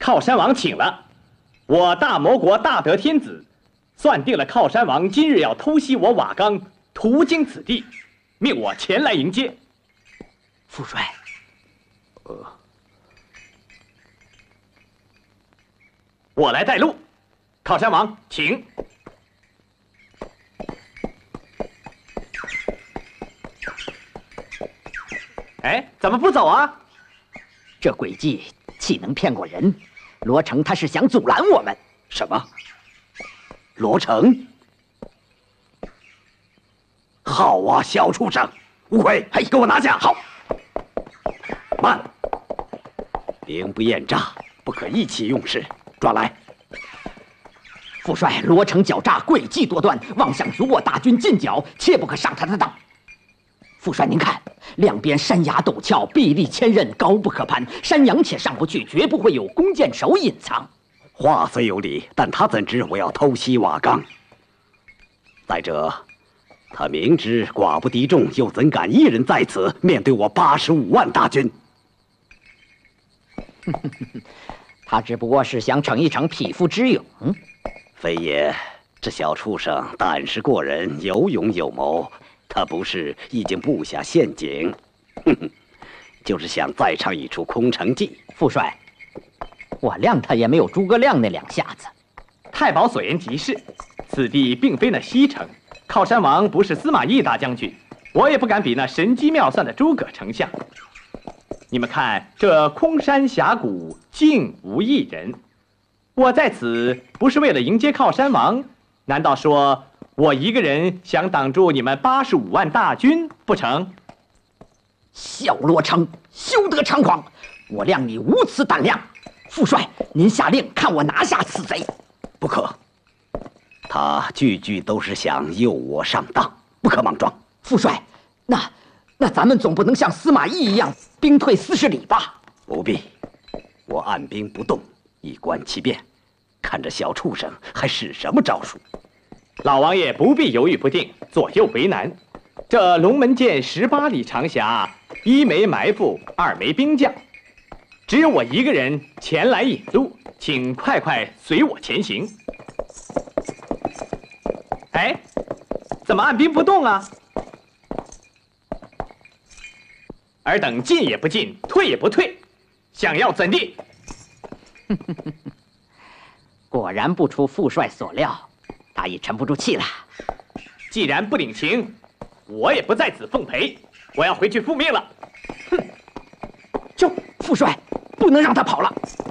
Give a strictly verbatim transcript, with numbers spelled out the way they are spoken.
靠山王请了，我大魔国大德天子算定了靠山王今日要偷袭我瓦岗，途经此地，命我前来迎接。 父帅， 呃，我来带路。靠山王，请。哎，怎么不走啊？ 这诡计岂能骗过人？罗成他是想阻拦我们。 什么？罗成？好啊，小畜生！乌龟，嘿，给我拿下！好。慢，兵不厌诈，不可意气用事。抓来！ 父帅，罗成狡诈，诡计多端，妄想阻我大军进剿，切不可上他的当。父帅，您看，两边山崖陡峭，壁立千仞，高不可攀。山羊且上不去，绝不会有弓箭手隐藏。 话虽有理，但他怎知我要偷袭瓦岗？再者，他明知寡不敌众，又怎敢一人在此面对我八十五万大军？ 他只不过是想逞一逞匹夫之勇。 非也，这小畜生胆识过人，有勇有谋。他不是已经布下陷阱，哼哼，就是想再唱一出空城计。 父帅，我谅他也没有诸葛亮那两下子。 太保所言极是，此地并非那西城，靠山王不是司马懿大将军，我也不敢比那神机妙算的诸葛丞相。你们看，这空山峡谷竟无一人。我在此不是为了迎接靠山王，难道说我一个人想挡住你们八十五万大军不成？ 小罗成，休得猖狂！我谅你无此胆量。父帅，您下令看我拿下此贼。 不可，他句句都是想诱我上当，不可莽撞。 父帅，那那咱们总不能像司马懿一样兵退四十里吧？ 不必，我按兵不动，以观其变，看这小畜生还使什么招数。 老王爷不必犹豫不定，左右为难。这龙门涧十八里长峡，一没埋伏，二没兵将，只有我一个人前来引路，请快快随我前行。哎，怎么按兵不动啊？尔等进也不进，退也不退，想要怎地？ 果然不出父帅所料，他已沉不住气了。 既然不领情，我也不在此奉陪，我要回去复命了。哼！ 就父帅，不能让他跑了。